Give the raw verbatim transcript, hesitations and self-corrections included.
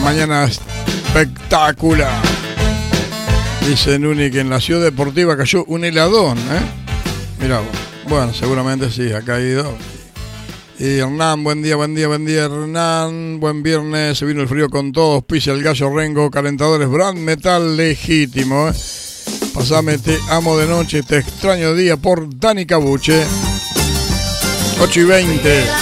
mañana espectacular. Dice Nuni que en la Ciudad Deportiva cayó un heladón, ¿eh? Mirá vos. Bueno, seguramente sí, ha caído. Y Hernán, buen día, buen día, buen día, Hernán. Buen viernes, se vino el frío con todos. Pisa el gallo Rengo, calentadores Brand Metal legítimo, ¿eh? Pasame Te amo de noche, te extraño día por Dani Cabuche. ocho y veinte.